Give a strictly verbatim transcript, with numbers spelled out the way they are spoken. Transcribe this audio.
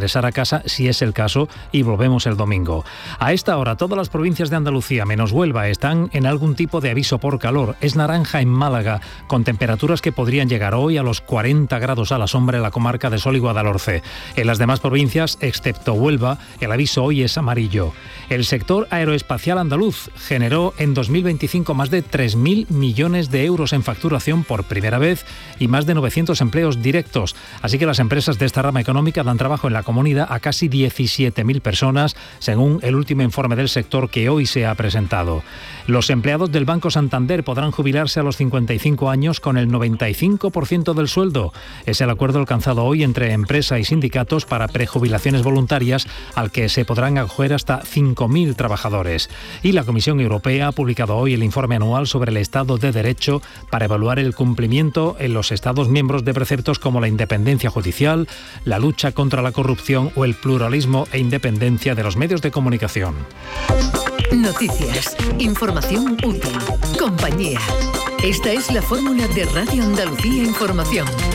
regresar a casa si es el caso y volvemos el domingo. A esta hora todas las provincias de Andalucía menos Huelva están en algún tipo de aviso por calor. Es naranja en Málaga, con temperaturas que podrían llegar hoy a los cuarenta grados a la sombra en la comarca de Sol y Guadalhorce. En las demás provincias, excepto Huelva, el aviso hoy es amarillo. El sector aeroespacial andaluz generó en dos mil veinticinco más de tres mil millones de euros en facturación por primera vez y más de novecientos empleos directos. Así que las empresas de esta rama económica dan trabajo en la comunidad a casi diecisiete mil personas, según el último informe del sector que hoy se ha presentado. Los empleados del Banco Santander podrán jubilarse a los cincuenta y cinco años con el noventa y cinco por ciento del sueldo. Es el acuerdo alcanzado hoy entre empresa y sindicatos para prejubilaciones voluntarias al que se podrán acoger hasta cinco mil trabajadores. Y la Comisión Europea ha publicado hoy el informe anual sobre el Estado de Derecho para evaluar el cumplimiento en los Estados miembros de preceptos como la independencia judicial, la lucha contra la corrupción o el pluralismo e independencia de los medios de comunicación. Noticias, información útil, compañía. Esta es la fórmula de Radio Andalucía Información.